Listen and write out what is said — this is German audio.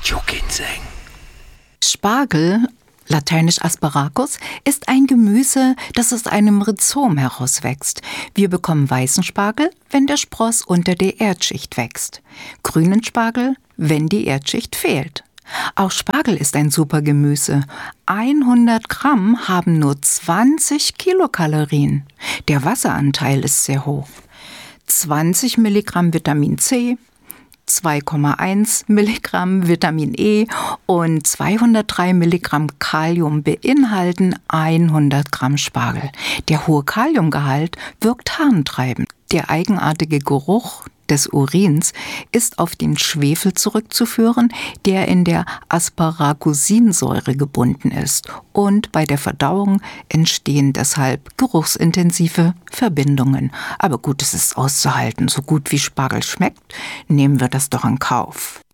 Juckinseng. Spargel, lateinisch Asparagus, ist ein Gemüse, das aus einem Rhizom herauswächst. Wir bekommen weißen Spargel, wenn der Spross unter der Erdschicht wächst. Grünen Spargel, wenn die Erdschicht fehlt. Auch Spargel ist ein super Gemüse. 100 Gramm haben nur 20 Kilokalorien. Der Wasseranteil ist sehr hoch. 20 Milligramm Vitamin C, 2,1 Milligramm Vitamin E und 203 Milligramm Kalium beinhalten 100 Gramm Spargel. Der hohe Kaliumgehalt wirkt harntreibend. Der eigenartige Geruch des Urins ist auf den Schwefel zurückzuführen, der in der Asparagusinsäure gebunden ist. Und bei der Verdauung entstehen deshalb geruchsintensive Verbindungen. Aber gut, es ist auszuhalten. So gut wie Spargel schmeckt, nehmen wir das doch in Kauf.